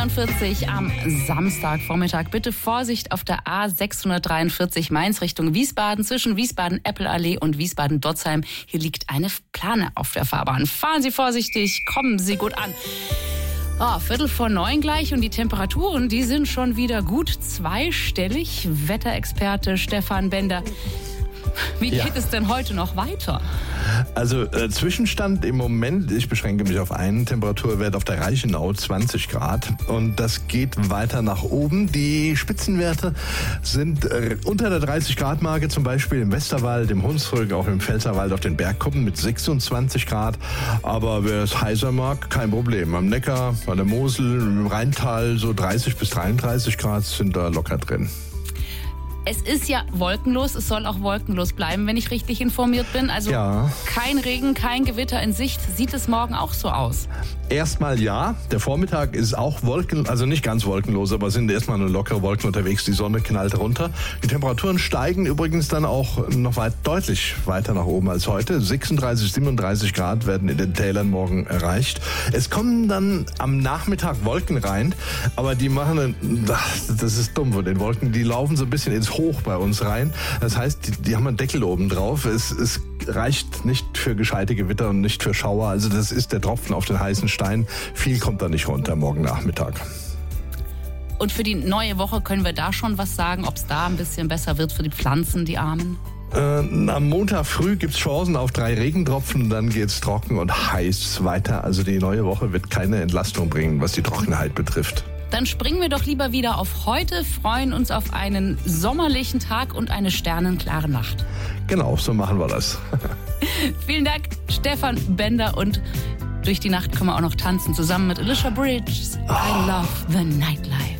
6:43 am Samstagvormittag. Bitte Vorsicht auf der A643 Mainz Richtung Wiesbaden zwischen Wiesbaden-Eppelallee und Wiesbaden-Dotzheim. Hier liegt eine Plane auf der Fahrbahn. Fahren Sie vorsichtig, kommen Sie gut an. 8:45 gleich und die Temperaturen, die sind schon wieder gut zweistellig. Wetterexperte Stefan Bender. Wie geht es denn heute noch weiter? Also Zwischenstand im Moment, ich beschränke mich auf einen Temperaturwert auf der Reichenau, 20 Grad. Und das geht weiter nach oben. Die Spitzenwerte sind unter der 30-Grad-Marke, zum Beispiel im Westerwald, im Hunsrück, auch im Pfälzerwald auf den Bergkuppen mit 26 Grad. Aber wer es heißer mag, kein Problem. Am Neckar, an der Mosel, im Rheintal so 30 bis 33 Grad sind da locker drin. Es ist ja wolkenlos, es soll auch wolkenlos bleiben, wenn ich richtig informiert bin. Also kein Regen, kein Gewitter in Sicht. Sieht es morgen auch so aus? Erstmal ja. Der Vormittag ist auch also nicht ganz wolkenlos, aber sind erstmal nur lockere Wolken unterwegs. Die Sonne knallt runter. Die Temperaturen steigen übrigens dann auch noch deutlich weiter nach oben als heute. 36, 37 Grad werden in den Tälern morgen erreicht. Es kommen dann am Nachmittag Wolken rein, aber die machen, das ist dumm von den Wolken, die laufen so ein bisschen ins Hoch bei uns rein. Das heißt, die haben einen Deckel oben drauf. Es reicht nicht für gescheite Gewitter und nicht für Schauer. Also das ist der Tropfen auf den heißen Stein. Viel kommt da nicht runter morgen Nachmittag. Und für die neue Woche können wir da schon was sagen, ob es da ein bisschen besser wird für die Pflanzen, die Armen? Am Montag früh gibt's Chancen auf 3 Regentropfen, dann geht's trocken und heiß weiter. Also die neue Woche wird keine Entlastung bringen, was die Trockenheit betrifft. Dann springen wir doch lieber wieder auf heute, freuen uns auf einen sommerlichen Tag und eine sternenklare Nacht. Genau, so machen wir das. Vielen Dank, Stefan Bender. Und durch die Nacht können wir auch noch tanzen, zusammen mit Alicia Bridges. I love the nightlife.